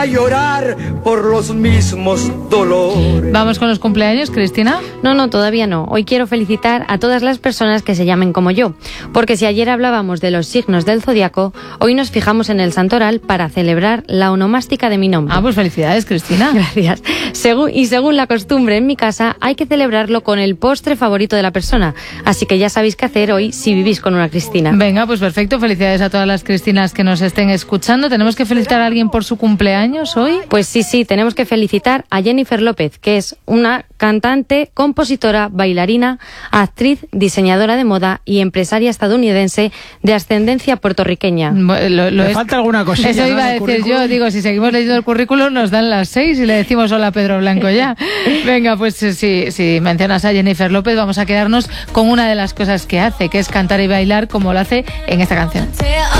a llorar por los mismos dolores. Vamos con los cumpleaños, Cristina. No, todavía no. Hoy quiero felicitar a todas las personas que se llamen como yo, porque si ayer hablábamos de los signos del zodiaco, hoy nos fijamos en el santoral para celebrar la onomástica de mi nombre. Pues felicidades, Cristina. Gracias. Según la costumbre en mi casa, hay que celebrarlo con el postre favorito de la persona, así que ya sabéis qué hacer hoy si vivís con una Cristina. Venga, pues perfecto. Felicidades a todas las Cristinas que nos estén escuchando. ¿Tenemos que felicitar a alguien por su cumpleaños hoy? Pues sí, tenemos que felicitar a Jennifer López, que es una cantante, compositora, bailarina, actriz, diseñadora de moda y empresaria estadounidense de ascendencia puertorriqueña. Le falta alguna cosilla. Eso iba a decir yo. Digo, si seguimos leyendo el currículum nos dan las 6 y le decimos hola Pedro Blanco ya. Venga, pues si mencionas a Jennifer López, vamos a quedarnos con una de las cosas que hace, que es cantar y bailar como lo hace en esta canción.